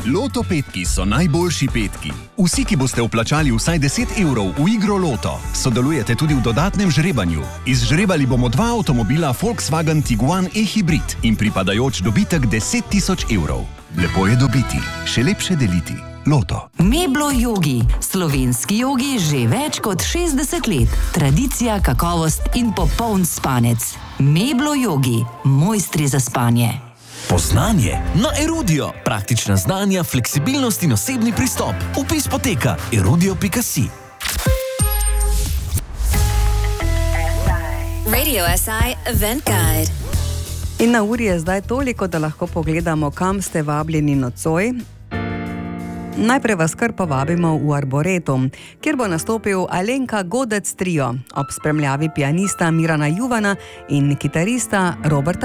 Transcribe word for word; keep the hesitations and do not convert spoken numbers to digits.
Loto petki so najboljši petki. Vsi, ki boste vplačali vsaj deset evrov v igro Loto, sodelujete tudi v dodatnem žrebanju. Izžrebali bomo dva avtomobila Volkswagen Tiguan e-hybrid in pripadajoč dobitek deset tisoč evrov. Lepo je dobiti, še lepše deliti. Loto. Meblo Yogi. Slovenski jogi že več kot šestdeset let. Tradicija, kakovost in popoln spanec. Meblo Yogi. Mojstri za spanje. Poznanje na Erudio. Praktična znanja, fleksibilnost in osebni pristop. Vpis poteka erudio pika si. Radio S I Event Guide. In na uri je zdaj toliko, da lahko pogledamo, kam ste vabljeni nocoj. Najprej vas kar povabimo v Arboretum, kjer bo nastopil Alenka Godec Trio ob spremljavi pianista Mirana Juvana in kitarista Roberta